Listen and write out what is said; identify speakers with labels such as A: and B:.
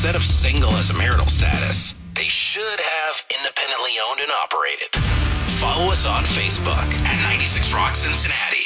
A: instead of single as a marital status, they should have independently owned and operated. Follow us on Facebook at 96 Rock Cincinnati.